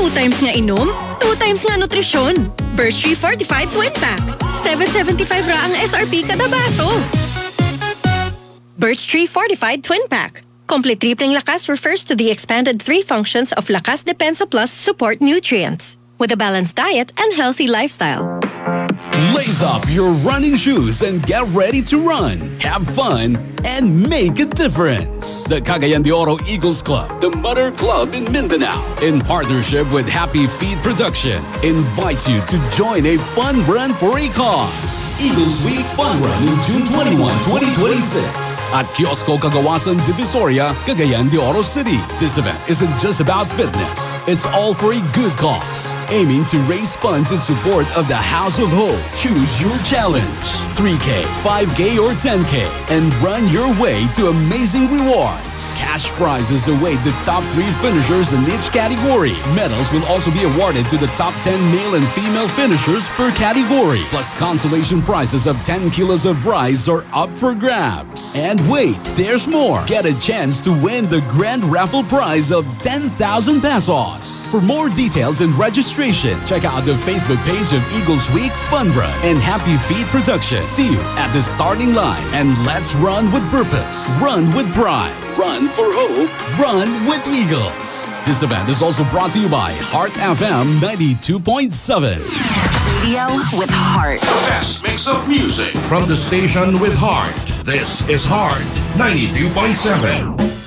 times nga inom, 2 times nga nutrisyon. Birch Tree Fortified Twin Pack. 7.75 ra ang SRP kada baso. Birch Tree Fortified Twin Pack. Complete tripling lakas refers to the expanded 3 functions of Lakas Depensa Plus support nutrients. With a balanced diet and healthy lifestyle. Lace up your running shoes and get ready to run, have fun, and make a difference. The Cagayan de Oro Eagles Club, the Mother Club in Mindanao, in partnership with Happy Feet Production, invites you to join a fun run for a cause. Eagles Week Fun Run in June 21, 2026 at Kiosco Cagawasan Divisoria, Cagayan de Oro City. This event isn't just about fitness. It's all for a good cause, aiming to raise funds in support of the House of Hope. Choose your challenge, 3K, 5K, or 10K, and run your way to amazing rewards. Cash prizes await the top 3 finishers in each category. Medals will also be awarded to the top 10 male and female finishers per category. Plus consolation prizes of 10 kilos of rice are up for grabs. And wait, there's more. Get a chance to win the grand raffle prize of 10,000 pesos. For more details and registration, check out the Facebook page of Eagles Week Fun Run and Happy Feet Production. See you at the starting line, and let's run with purpose. Run with pride. Run for hope. Run with Eagles. This event is also brought to you by Heart FM 92.7. Radio with heart. The best mix of music from the station with heart. This is Heart 92.7.